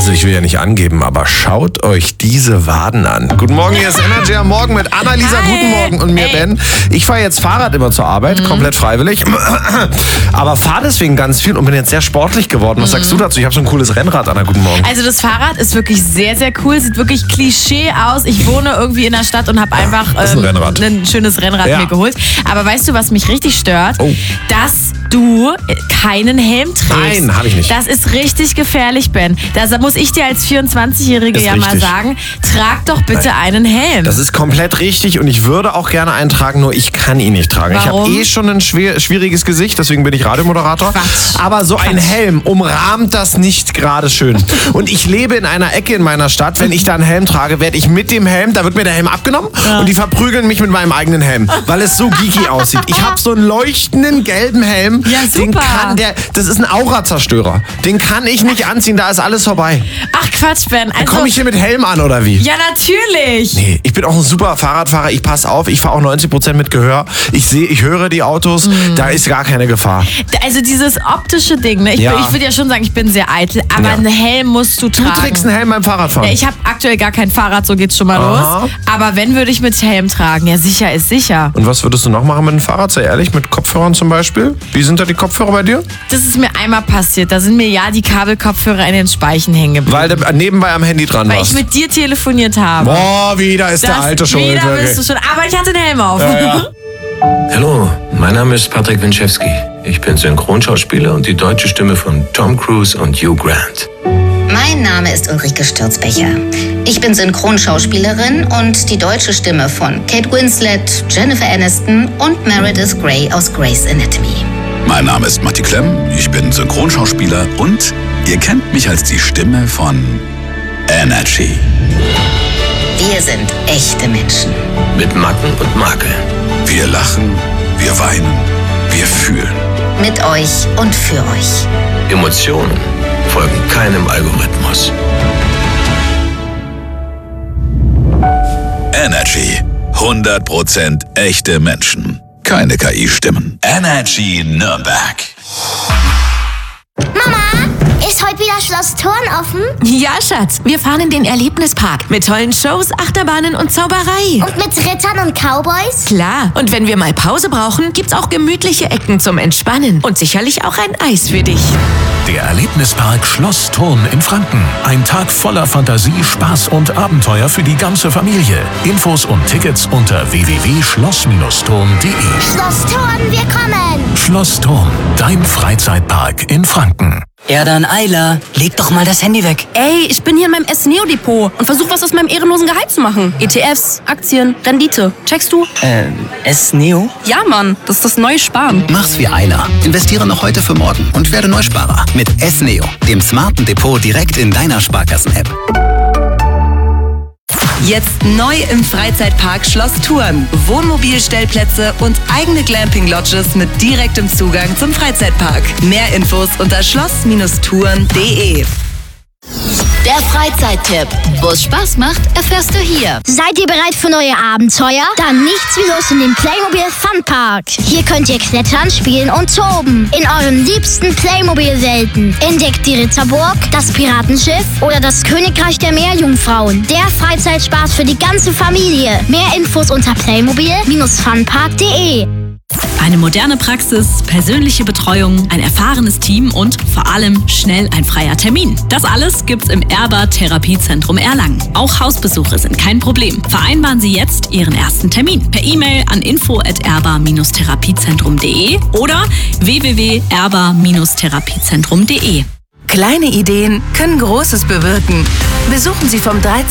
Also ich will ja nicht angeben, aber schaut euch diese Waden an. Guten Morgen, hier ist Energy am Morgen mit Annalisa. Hi. Guten Morgen und mir Ben. Ich fahre jetzt Fahrrad immer zur Arbeit, komplett freiwillig. Aber fahre deswegen ganz viel und bin jetzt sehr sportlich geworden. Was sagst du dazu? Ich habe so ein cooles Rennrad, Anna. Guten Morgen. Also das Fahrrad ist wirklich sehr, sehr cool. Sieht wirklich Klischee aus. Ich wohne irgendwie in der Stadt und habe einfach ist ein Rennrad. ein schönes Rennrad Ja. mir geholt. Aber weißt du, was mich richtig stört? Oh. Dass du keinen Helm trägst. Nein, habe ich nicht. Das ist richtig gefährlich, Ben. Da muss ich dir als 24-Jährige Ist ja mal richtig. sagen, trag doch bitte einen Helm. Das ist komplett richtig und ich würde auch gerne einen tragen, nur ich kann ihn nicht tragen. Warum? Ich habe schon ein schwieriges Gesicht, deswegen bin ich Radiomoderator. Quatsch. Aber so ein Helm umrahmt das nicht gerade schön. Und ich lebe in einer Ecke in meiner Stadt. Wenn ich da einen Helm trage, werde ich mit dem Helm, da wird mir der Helm abgenommen und die verprügeln mich mit meinem eigenen Helm, weil es so geeky aussieht. Ich habe so einen leuchtenden gelben Helm. Ja, super. Das ist ein Aurazerstörer. Den kann ich nicht anziehen, da ist alles vorbei. Ach Quatsch, Ben. Also, Komme ich hier mit Helm an oder wie? ja, natürlich. Nee, ich bin auch ein super Fahrradfahrer. Ich passe auf. Ich fahre auch 90% mit Gehör. Ich höre die Autos. Da ist gar keine Gefahr. Also dieses optische Ding, ne? Ich würde ja schon sagen, ich bin sehr eitel, aber Ja. einen Helm musst du Du tragen. trägst einen Helm beim Fahrradfahren. Ja, ich habe aktuell gar kein Fahrrad, so geht's schon mal Aha. los. Aber wenn, würde ich mit Helm tragen. Ja, sicher ist sicher. Und was würdest du noch machen mit dem Fahrrad? Sei ehrlich, mit Kopfhörern zum Beispiel? Wie sind da die Kopfhörer bei dir? Das ist mir einmal passiert. Da sind mir ja die Kabelkopfhörer in den Speichen hängen geblieben. Weil du nebenbei am Handy dran Weil warst. ich mit dir telefoniert habe. Boah, wieder ist der alte schuld. Wieder wirklich. bist du schon. Aber ich hatte den Helm auf. Hallo, mein Name ist Patrick Winczewski. Ich bin Synchronschauspieler und die deutsche Stimme von Tom Cruise und Hugh Grant. Mein Name ist Ulrike Stürzbecher. Ich bin Synchronschauspielerin und die deutsche Stimme von Kate Winslet, Jennifer Aniston und Meredith Grey aus Grey's Anatomy. Mein Name ist Matti Klemm, ich bin Synchronschauspieler und ihr kennt mich als die Stimme von Energy. Wir sind echte Menschen. Mit Macken und Makeln. Wir lachen, wir weinen, wir fühlen. Mit euch und für euch. Emotionen folgen keinem Algorithmus. Energy. 100% echte Menschen. Keine KI-Stimmen. Energy Nürnberg. Ist heute wieder Schloss Thurn offen? Ja, Schatz, wir fahren in den Erlebnispark mit tollen Shows, Achterbahnen und Zauberei. Und mit Rittern und Cowboys? Klar, und wenn wir mal Pause brauchen, gibt's auch gemütliche Ecken zum Entspannen und sicherlich auch ein Eis für dich. Der Erlebnispark Schloss Thurn in Franken. Ein Tag voller Fantasie, Spaß und Abenteuer für die ganze Familie. Infos und Tickets unter www.schloss-thurn.de. Schloss Thurn, wir kommen! Schloss Thurn, dein Freizeitpark in Franken. Ja dann, Ayla, leg doch mal das Handy weg. Ey, ich bin hier in meinem S-Neo-Depot und versuche was aus meinem ehrenlosen Gehalt zu machen. ETFs, Aktien, Rendite. Checkst du? S-Neo? Ja, Mann, das ist das neue Sparen. Mach's wie Ayla. Investiere noch heute für morgen und werde Neusparer mit S-Neo, dem smarten Depot direkt in deiner Sparkassen-App. Jetzt neu im Freizeitpark Schloss Thurn. Wohnmobilstellplätze und eigene Glamping-Lodges mit direktem Zugang zum Freizeitpark. Mehr Infos unter schloss-thurn.de. Der Freizeittipp. Wo es Spaß macht, erfährst du hier. Seid ihr bereit für neue Abenteuer? Dann nichts wie los in den Playmobil Funpark. Hier könnt ihr klettern, spielen und toben. In euren liebsten Playmobil-Welten. Entdeckt die Ritterburg, das Piratenschiff oder das Königreich der Meerjungfrauen. Der Freizeitspaß für die ganze Familie. Mehr Infos unter playmobil-funpark.de. Eine moderne Praxis, persönliche Betreuung, ein erfahrenes Team und vor allem schnell ein freier Termin. Das alles gibt's im Erber Therapiezentrum Erlangen. Auch Hausbesuche sind kein Problem. Vereinbaren Sie jetzt Ihren ersten Termin per E-Mail an info@erber-therapiezentrum.de oder www.erber-therapiezentrum.de. Kleine Ideen können Großes bewirken. Besuchen Sie vom 13.